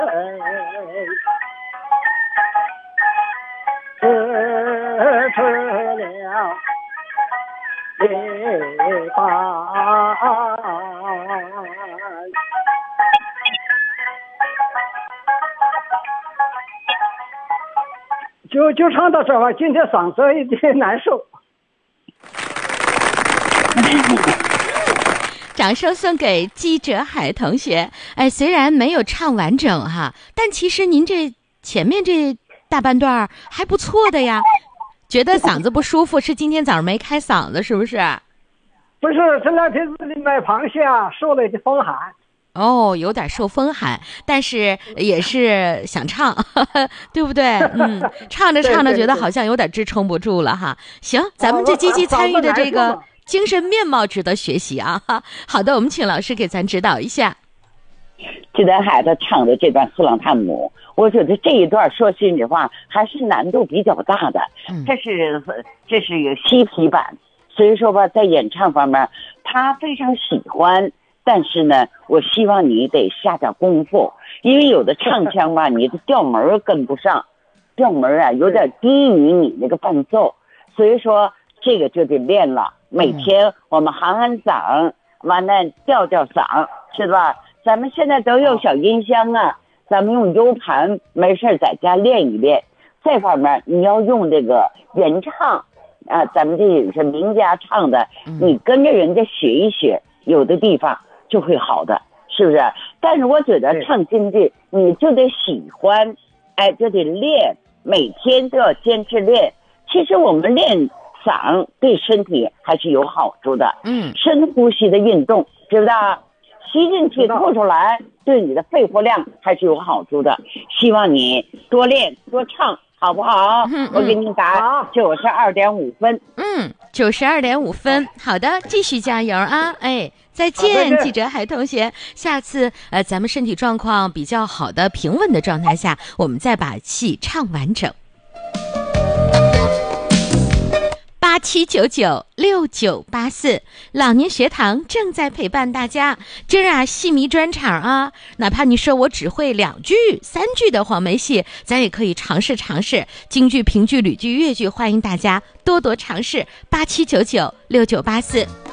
支持了一半。就唱到这吧，今天嗓子有点难受。 掌声送给季哲海同学。哎，虽然没有唱完整哈，但其实您这前面这大半段还不错的呀。觉得嗓子不舒服是今天早上没开嗓子是不是？ 不是，这两天子里买螃蟹啊，受了一点风寒。 哦，有点受风寒，但是也是想唱，呵呵，对不对？唱着唱着觉得好像有点支撑不住了哈。行，咱们这积极参与的这个精神面貌值得学习啊。好的，我们请老师给咱指导一下。 季德海他唱的这段《斯朗探姆》，我觉得这一段说心里话还是难度比较大的。这是一个西皮版，所以说吧，在演唱方面他非常喜欢。但是呢，我希望你得下点功夫，因为有的唱腔吧，你的调门跟不上，调门啊有点低于你那个伴奏，所以说这个就得练了。每天我们喊嗓，完了调嗓，是吧？咱们现在都有小音箱啊，咱们用 U 盘，没事在家练一练。这方面你要用这个原唱啊，咱们这也是名家唱的，你跟着人家学一学，有的地方就会好的，是不是？但是我觉得唱京剧你就得喜欢，哎，就得练，每天都要坚持练。其实我们练嗓对身体还是有好处的，深呼吸的运动，知不知道？吸进去吐出来，对你的肺活量还是有好处的。希望你多练多唱，好不好？我给你打92.5分。 92.5分。好的，继续加油啊！哎，再见，季哲海同学。下次咱们身体状况比较好的平稳的状态下，我们再把戏唱完整。87996984老年学堂正在陪伴大家，今儿啊戏迷专场啊，哪怕你说我只会2句3句的黄梅戏，咱也可以尝试京剧、评剧、吕剧、越剧，欢迎大家多多尝试。87996984。